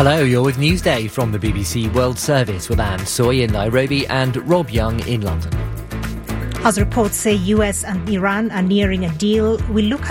Hello, you're with Newsday from the BBC World Service with Anne Soy in Nairobi and Rob Young in London. As reports say, US and Iran are nearing a deal. We look